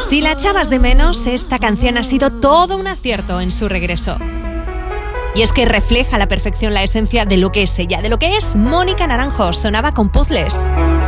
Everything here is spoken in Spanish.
Si la echabas de menos, esta canción ha sido todo un acierto en su regreso. Y es que refleja a la perfección la esencia de lo que es ella, de lo que es Mónica Naranjo. Sonaba con Puzzles.